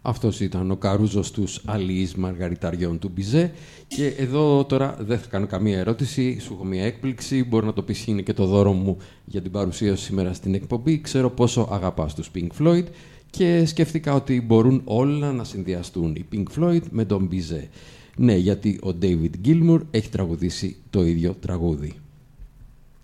Αυτός ήταν ο Καρούζος τους αλληλείς μαργαριταριών του Μπιζέ. Και εδώ τώρα δεν θα κάνω καμία ερώτηση, σου έχω μια έκπληξη. Μπορεί να το πεις, είναι και το δώρο μου για την παρουσίαση σήμερα στην εκπομπή. Ξέρω πόσο αγαπάς τους Pink Floyd και σκέφτηκα ότι μπορούν όλα να συνδυαστούν οι Pink Floyd με τον Μπιζέ. Ναι, γιατί ο David Gilmour έχει τραγουδήσει το ίδιο τραγούδι.